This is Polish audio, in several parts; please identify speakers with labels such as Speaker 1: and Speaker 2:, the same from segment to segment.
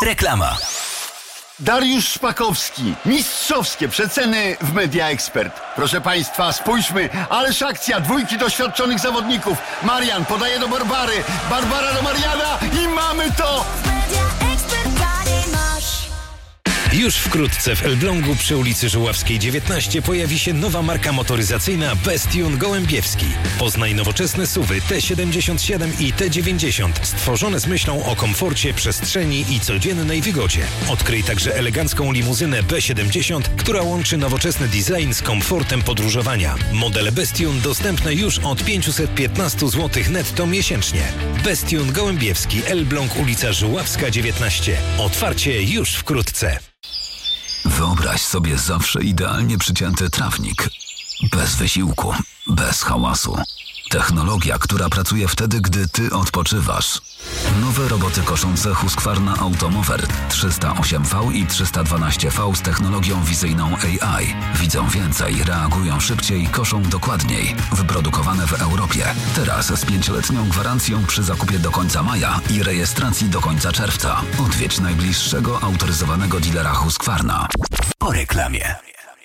Speaker 1: Reklama.
Speaker 2: Dariusz Szpakowski. Mistrzowskie przeceny w Media Expert. Proszę Państwa, spójrzmy. Ależ akcja, dwójki doświadczonych zawodników. Marian podaje do Barbary. Barbara do Mariana i mamy to!
Speaker 3: Już wkrótce w Elblągu przy ulicy Żuławskiej 19 pojawi się nowa marka motoryzacyjna Bestune Gołębiewski. Poznaj nowoczesne SUV-y T77 i T90 stworzone z myślą o komforcie, przestrzeni i codziennej wygodzie. Odkryj także elegancką limuzynę B70, która łączy nowoczesny design z komfortem podróżowania. Modele Bestune dostępne już od 515 zł netto miesięcznie. Bestune Gołębiewski, Elbląg, ulica Żuławska 19. Otwarcie już wkrótce.
Speaker 1: Wyobraź sobie zawsze idealnie przycięty trawnik. Bez wysiłku, bez hałasu. Technologia, która pracuje wtedy, gdy ty odpoczywasz. Nowe roboty koszące Husqvarna Automower 308V i 312V z technologią wizyjną AI. Widzą więcej, reagują szybciej, koszą dokładniej. Wyprodukowane w Europie. Teraz z 5-letnią gwarancją przy zakupie do końca maja i rejestracji do końca czerwca. Odwiedź najbliższego autoryzowanego dealera Husqvarna. Po reklamie.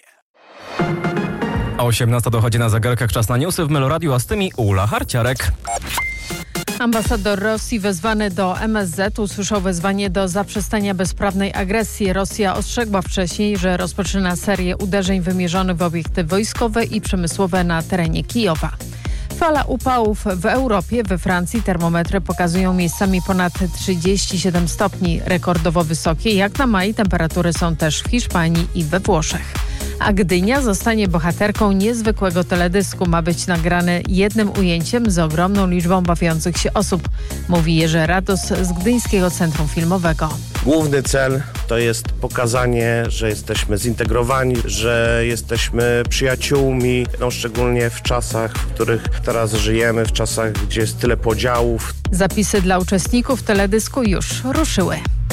Speaker 4: A 18 dochodzi na zegarkach, czas na newsy w Meloradiu, a z tymi Ula Harciarek.
Speaker 5: Ambasador Rosji wezwany do MSZ usłyszał wezwanie do zaprzestania bezprawnej agresji. Rosja ostrzegła wcześniej, że rozpoczyna serię uderzeń wymierzonych w obiekty wojskowe i przemysłowe na terenie Kijowa. Fala upałów w Europie. We Francji termometry pokazują miejscami ponad 37 stopni, rekordowo wysokie. Jak na maj temperatury są też w Hiszpanii i we Włoszech. A Gdynia zostanie bohaterką niezwykłego teledysku. Ma być nagrany jednym ujęciem z ogromną liczbą bawiących się osób, mówi Jerzy Rados z Gdyńskiego Centrum Filmowego.
Speaker 6: Główny cel to jest pokazanie, że jesteśmy zintegrowani, że jesteśmy przyjaciółmi, szczególnie w czasach, w których teraz żyjemy, w czasach, gdzie jest tyle podziałów.
Speaker 5: Zapisy dla uczestników teledysku już ruszyły.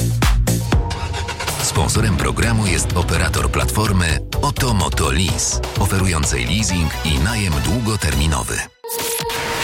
Speaker 1: Sponsorem programu jest operator platformy Oto Moto Lease, oferującej leasing i najem długoterminowy.